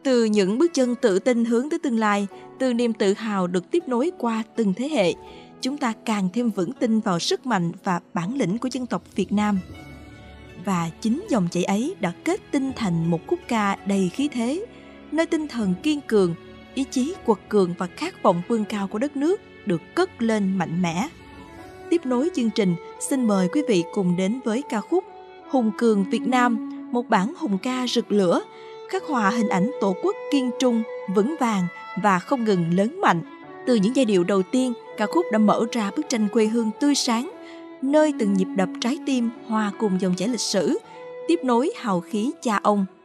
Từ những bước chân tự tin hướng tới tương lai, từ niềm tự hào được tiếp nối qua từng thế hệ, chúng ta càng thêm vững tin vào sức mạnh và bản lĩnh của dân tộc Việt Nam. Và chính dòng chảy ấy đã kết tinh thành một khúc ca đầy khí thế, nơi tinh thần kiên cường, ý chí quật cường và khát vọng vươn cao của đất nước được cất lên mạnh mẽ. Tiếp nối chương trình, xin mời quý vị cùng đến với ca khúc Hùng Cường Việt Nam, một bản hùng ca rực lửa, khắc họa hình ảnh Tổ quốc kiên trung, vững vàng và không ngừng lớn mạnh. Từ những giai điệu đầu tiên, ca khúc đã mở ra bức tranh quê hương tươi sáng, nơi từng nhịp đập trái tim hòa cùng dòng chảy lịch sử, tiếp nối hào khí cha ông.